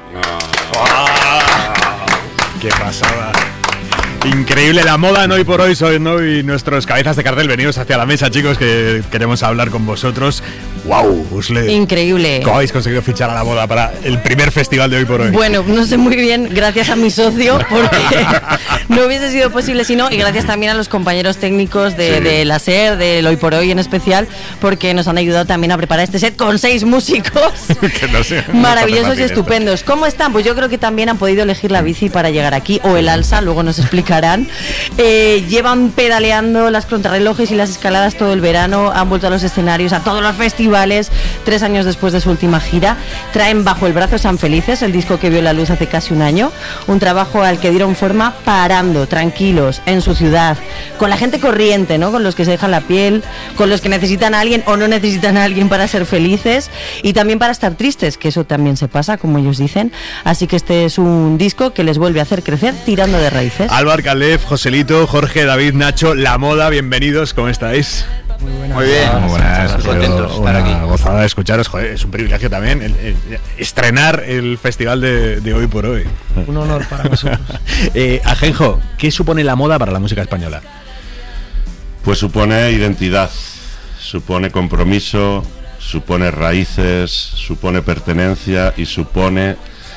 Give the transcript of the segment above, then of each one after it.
¡Qué pasada! Increíble la moda en Hoy por Hoy. Son hoy nuestros cabezas de cartel. Venidos hacia la mesa, chicos, que queremos hablar con vosotros. ¡Wow! Usle, increíble. ¿Cómo habéis conseguido fichar a la moda para el primer festival de Hoy por Hoy? Bueno, no sé muy bien, gracias a mi socio, porque no hubiese sido posible si no, y gracias también a los compañeros técnicos de la SER, del Hoy por Hoy en especial, porque nos han ayudado también a preparar este set con 6 músicos maravillosos y estupendos. ¿Cómo están? Pues yo creo que también han podido elegir la bici para llegar aquí, o el alza, luego nos explicarán. Llevan pedaleando las contrarrelojes y las escaladas todo el verano, han vuelto a los escenarios, a todos los festivales, 3 años después de su última gira. Traen bajo el brazo San Felices, el disco que vio la luz hace casi un año, un trabajo al que dieron forma parando, tranquilos, en su ciudad, con la gente corriente, ¿no? Con los que se dejan la piel, con los que necesitan a alguien o no necesitan a alguien para ser felices, y también para estar tristes, que eso también se pasa, como ellos dicen. Así que este es un disco que les vuelve a hacer crecer tirando de raíces. Álvaro Calef, Joselito, Jorge, David, Nacho, La Moda, bienvenidos, ¿cómo estáis? Muy buenas. Muy bien. Muy buenas. Contentos de estar aquí. Una gozada de escucharos, joder, es un privilegio también el estrenar el festival de Hoy por Hoy. Un honor para nosotros. Ajenjo, ¿qué supone la moda para la música española? Pues supone identidad, supone compromiso, supone raíces, supone pertenencia y supone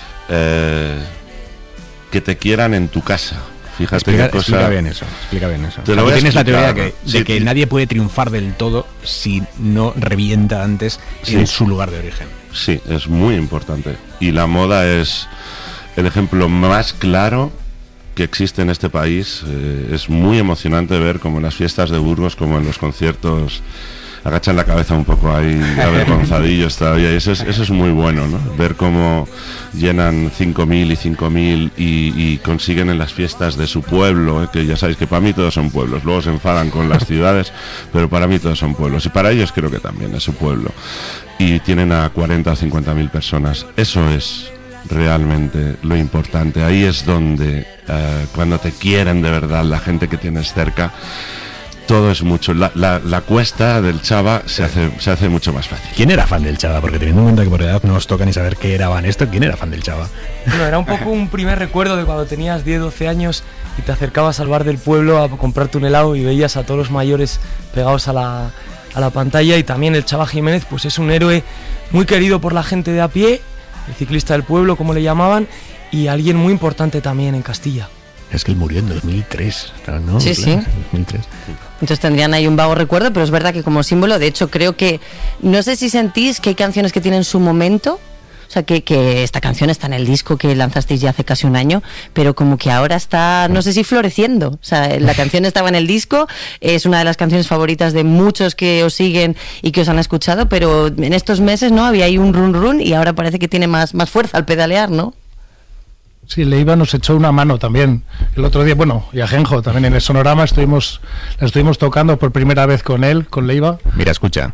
que te quieran en tu casa. Fíjate qué cosa. Explica bien eso. Luego tienes la teoría sí, de que nadie puede triunfar del todo si no revienta antes en su lugar de origen. Sí, es muy importante. Y la moda es el ejemplo más claro que existe en este país. Es muy emocionante ver como en las fiestas de Burgos, como en los conciertos, agachan la cabeza un poco ahí, avergonzadillos todavía. Y eso es muy bueno, ¿no? Ver cómo llenan 5.000 y 5.000 y consiguen en las fiestas de su pueblo, que ya sabéis que para mí todos son pueblos. Luego se enfadan con las ciudades, pero para mí todos son pueblos. Y para ellos creo que también es su pueblo. Y tienen a 40 o 50.000 personas. Eso es realmente lo importante. Ahí es donde, cuando te quieren de verdad, la gente que tienes cerca, todo es mucho. La cuesta del Chava se hace mucho más fácil. ¿Quién era fan del Chava? Porque teniendo en cuenta que por edad no os toca ni saber qué era Van esto, ¿quién era fan del Chava? Bueno, era un poco un primer recuerdo de cuando tenías 10, 12 años y te acercabas al bar del pueblo a comprarte un helado y veías a todos los mayores pegados a la pantalla. Y también el Chava Jiménez pues es un héroe muy querido por la gente de a pie, el ciclista del pueblo como le llamaban, y alguien muy importante también en Castilla. Es que él murió en 2003, ¿no? Sí, sí. 2003. Entonces tendrían ahí un vago recuerdo, pero es verdad que como símbolo, de hecho creo que, no sé si sentís que hay canciones que tienen su momento, o sea que esta canción está en el disco que lanzasteis ya hace casi un año, pero como que ahora está, no sé si floreciendo, o sea, la canción estaba en el disco, es una de las canciones favoritas de muchos que os siguen y que os han escuchado, pero en estos meses, ¿no? Había ahí un run run y ahora parece que tiene más fuerza al pedalear, ¿no? Sí, Leiva nos echó una mano también el otro día, bueno, y Ajenjo también en el Sonorama la estuvimos tocando por primera vez con él, con Leiva. Mira, escucha.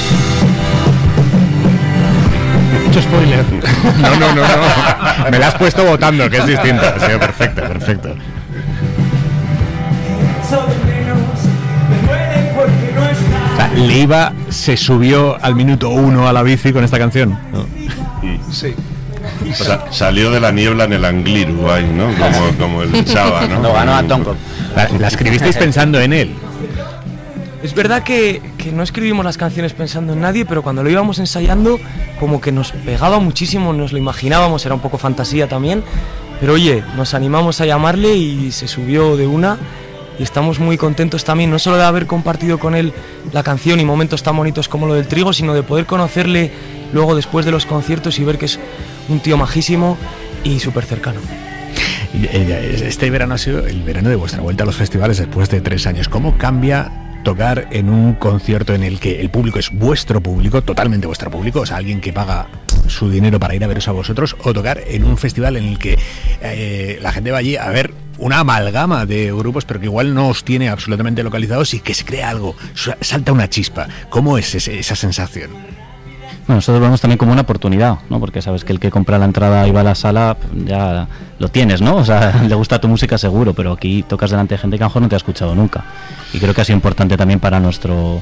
Mucho spoiler. No. Me la has puesto votando, que es distinto. Ha sido perfecto. O sea, Leiva se subió al minuto 1 a la bici con esta canción, ¿no? Sí. O sea, salió de la niebla en el Angliru, ahí, ¿no? Como el Chava, ¿no? Lo ganó a Tonko. La escribisteis pensando en él. Es verdad que no escribimos las canciones pensando en nadie, pero cuando lo íbamos ensayando como que nos pegaba muchísimo, nos lo imaginábamos, era un poco fantasía también, pero oye, nos animamos a llamarle y se subió de una y estamos muy contentos también, no solo de haber compartido con él la canción y momentos tan bonitos como lo del Trigo, sino de poder conocerle luego después de los conciertos y ver que es un tío majísimo y súper cercano. Este verano ha sido el verano de vuestra vuelta a los festivales después de 3 años. ¿Cómo cambia tocar en un concierto en el que el público es vuestro público, totalmente vuestro público, o sea, alguien que paga su dinero para ir a veros a vosotros, o tocar en un festival en el que la gente va allí a ver una amalgama de grupos, pero que igual no os tiene absolutamente localizados y que se crea algo, salta una chispa? ¿Cómo es esa sensación? Bueno, nosotros vemos también como una oportunidad, ¿no? Porque sabes que el que compra la entrada y va a la sala, ya lo tienes, ¿no? O sea, le gusta tu música seguro, pero aquí tocas delante de gente que a lo mejor no te ha escuchado nunca. Y creo que ha sido importante también para nuestro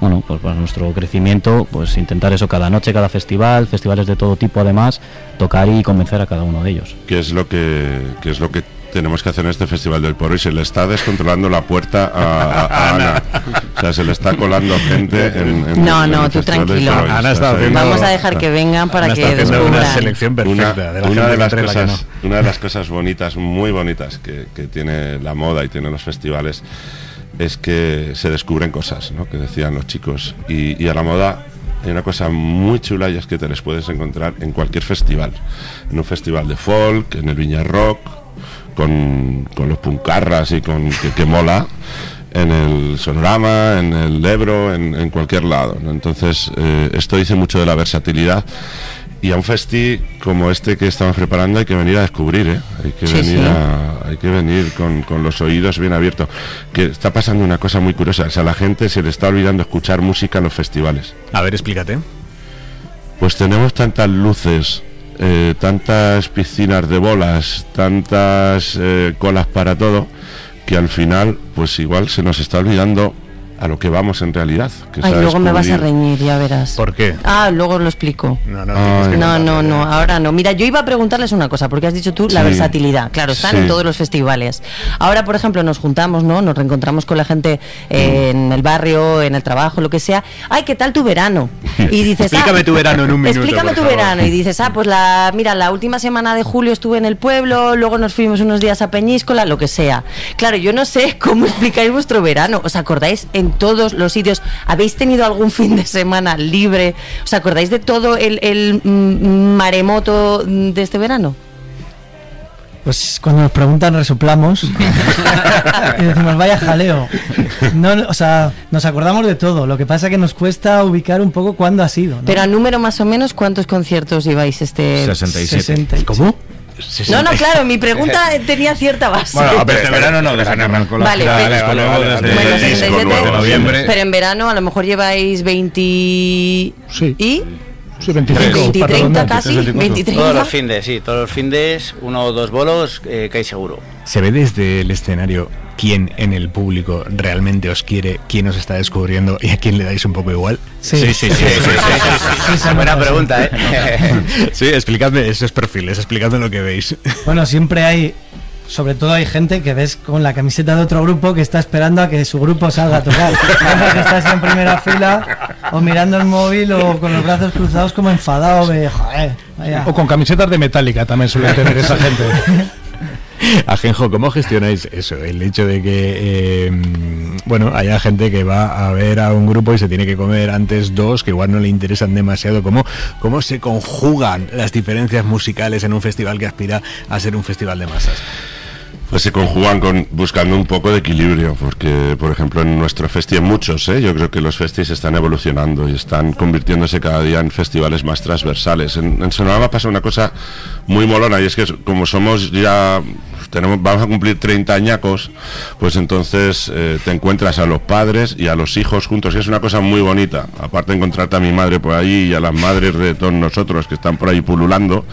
bueno, pues para nuestro crecimiento, pues intentar eso cada noche, cada festival, festivales de todo tipo además, tocar y convencer a cada uno de ellos. ¿Qué es lo que tenemos que hacer en este Festival del Porro? Y se le está descontrolando la puerta a Ana. O sea, se le está colando gente en No, tú tranquilo. Ana está haciendo... Vamos a dejar que vengan para Ana que está haciendo descubran. una selección perfecta. Una de las cosas bonitas, muy bonitas que tiene la moda y tienen los festivales es que se descubren cosas, ¿no? Que decían los chicos. Y a la moda hay una cosa muy chula, y es que te les puedes encontrar en cualquier festival. En un festival de folk, en el Viña Rock, con los puncarras y con que mola, en el Sonorama, en el Ebro, en cualquier lado, ¿no? Entonces esto dice mucho de la versatilidad, y a un festi como este que estamos preparando hay que venir a descubrir, ¿eh? Hay que venir con los oídos bien abiertos, que está pasando una cosa muy curiosa. O sea, a la gente se le está olvidando escuchar música en los festivales. A ver, explícate. Pues tenemos tantas luces, tantas piscinas de bolas, tantas colas para todo, que al final pues igual se nos está olvidando a lo que vamos en realidad. Que Ay, luego me vas a reñir, ya verás. ¿Por qué? Luego lo explico. No, ahora no. Mira, yo iba a preguntarles una cosa, porque has dicho tú la versatilidad. Claro, están en todos los festivales. Ahora, por ejemplo, nos juntamos, ¿no? Nos reencontramos con la gente en el barrio, en el trabajo, lo que sea. Ay, ¿qué tal tu verano? Y dices, explícame tu verano en un minuto. Explícame tu verano. Y dices, pues la última semana de julio estuve en el pueblo, luego nos fuimos unos días a Peñíscola, lo que sea. Claro, yo no sé cómo explicáis vuestro verano. ¿Os acordáis en todos los sitios? ¿Habéis tenido algún fin de semana libre? ¿Os acordáis de todo el maremoto de este verano? Pues cuando nos preguntan resoplamos y decimos vaya jaleo. No, o sea, nos acordamos de todo. Lo que pasa es que nos cuesta ubicar un poco cuándo ha sido, ¿no? Pero a número más o menos, ¿cuántos conciertos lleváis este? 67. ¿Cómo? No, claro, mi pregunta tenía cierta base. Bueno, a ver, este verano no, desde que arrancó la gira de disco nuevo desde noviembre. Pero en verano a lo mejor lleváis 20 Sí. y... Sí, 25. 20, 30 casi, 20, 30. Todos los findes, sí, todos los findes, 1 o 2 bolos, que hay seguro. ¿Se ve desde el escenario quién en el público realmente os quiere, quién os está descubriendo y a quién le dais un poco igual? Sí. Buena pregunta, ¿eh? Sí, explicadme esos perfiles, explicadme lo que veis. Bueno, siempre hay... Sobre todo hay gente que ves con la camiseta de otro grupo que está esperando a que su grupo salga a tocar. Que estás en primera fila o mirando el móvil o con los brazos cruzados como enfadado de joder, vaya. O con camisetas de Metallica también suele tener esa gente. Ajenjo, ¿cómo gestionáis eso? El hecho de que, haya gente que va a ver a un grupo y se tiene que comer antes dos que igual no le interesan demasiado. ¿Cómo se conjugan las diferencias musicales en un festival que aspira a ser un festival de masas? Pues se conjugan buscando un poco de equilibrio, porque, por ejemplo, en nuestro festi, en muchos, yo creo que los festis están evolucionando y están convirtiéndose cada día en festivales más transversales. En Sonorama pasa una cosa muy molona, y es que como somos ya... vamos a cumplir 30 añacos, pues entonces te encuentras a los padres y a los hijos juntos, y es una cosa muy bonita, aparte de encontrarte a mi madre por ahí y a las madres de todos nosotros que están por ahí pululando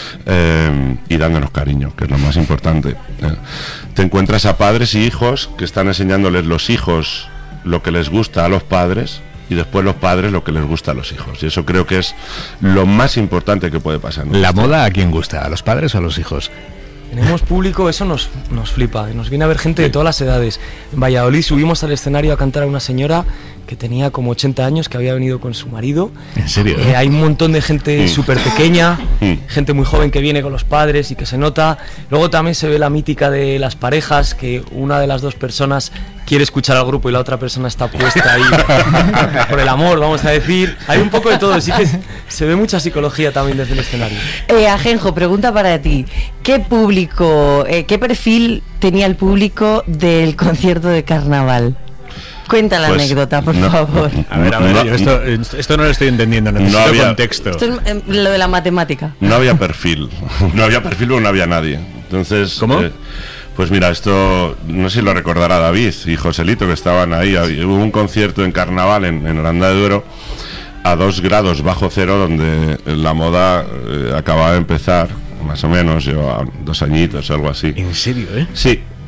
y dándonos cariño, que es lo más importante. Te encuentras a padres y hijos que están enseñándoles los hijos lo que les gusta a los padres, y después los padres lo que les gusta a los hijos, y eso creo que es lo más importante que puede pasar. ¿La moda a quién gusta? ¿A los padres o a los hijos? Tenemos público, eso nos flipa, nos viene a ver gente de todas las edades. En Valladolid subimos al escenario a cantar a una señora que tenía como 80 años, que había venido con su marido. ¿En serio? Hay un montón de gente súper pequeña, gente muy joven que viene con los padres y que se nota. Luego también se ve la mítica de las parejas, que una de las dos personas quiere escuchar al grupo y la otra persona está puesta ahí por el amor, vamos a decir. Hay un poco de todo, sí que se ve mucha psicología también desde el escenario. Ajenjo, pregunta para ti. ¿Qué público, qué perfil tenía el público del concierto de carnaval? Cuenta la anécdota, por favor. A ver, yo esto no lo estoy entendiendo, necesito contexto. Esto es lo de la matemática. No había perfil, porque no había nadie. Entonces, ¿cómo? Pues mira, esto no sé si lo recordará David y Joselito, que estaban ahí. Hubo un concierto en carnaval en Aranda de Duero a 2 grados bajo cero, donde la moda acababa de empezar, más o menos, llevaba 2 añitos o algo así. ¿En serio, Sí.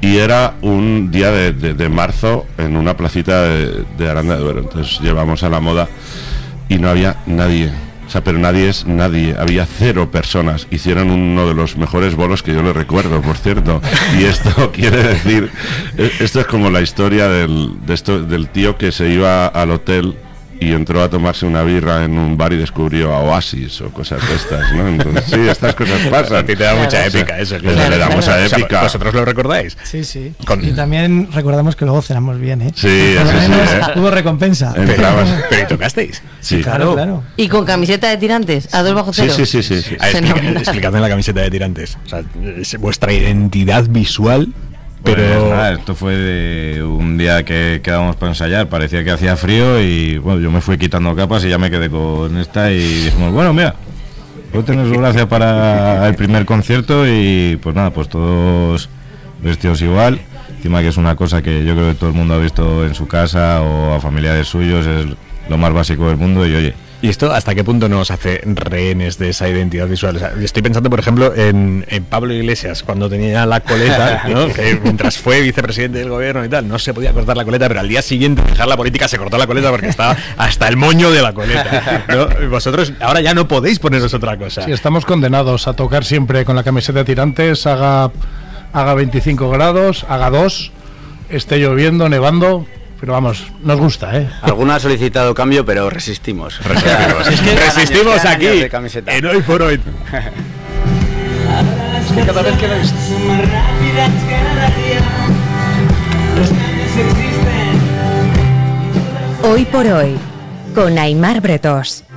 Y era un día de marzo en una placita de Aranda de Duero. Entonces llevamos a la moda y no había nadie. O sea, pero nadie es nadie. Había 0 personas. Hicieron uno de los mejores bolos que yo le recuerdo, por cierto. Y esto quiere decir... Esto es como la historia del tío que se iba al hotel y entró a tomarse una birra en un bar y descubrió a Oasis o cosas de estas, ¿no? Entonces, sí, estas cosas pasan. A ti te da mucha épica eso. Le da mucha épica. O sea, ¿vosotros lo recordáis? Sí, sí. Y también recordamos que luego cenamos bien, ¿eh? Sí, por lo menos hubo recompensa. Pero ¿y tocasteis? Sí, claro. ¿Y con camiseta de tirantes? ¿A 2 bajo 0? Sí. Explicadme la camiseta de tirantes. O sea, es vuestra identidad visual. Pero Pero nada, esto fue de un día que quedábamos para ensayar, parecía que hacía frío y bueno, yo me fui quitando capas y ya me quedé con esta y dijimos, bueno, mira, puedo tener su gracia para el primer concierto y pues nada, pues todos vestidos igual, encima que es una cosa que yo creo que todo el mundo ha visto en su casa o a familiares suyos, es lo más básico del mundo y oye. ¿Y esto hasta qué punto nos hace rehenes de esa identidad visual? O sea, estoy pensando, por ejemplo, en Pablo Iglesias, cuando tenía la coleta, ¿no? Que mientras fue vicepresidente del gobierno y tal, no se podía cortar la coleta, pero al día siguiente de dejar la política se cortó la coleta porque estaba hasta el moño de la coleta, ¿no? Vosotros ahora ya no podéis poneros otra cosa. Sí, estamos condenados a tocar siempre con la camiseta de tirantes, haga 25 grados, haga 2, esté lloviendo, nevando... Pero vamos, nos gusta, ¿eh? Alguno ha solicitado cambio, pero resistimos. Es que resistimos aquí, en Hoy por Hoy. Es que cada vez que ves... Hoy por Hoy, con Aimar Bretos.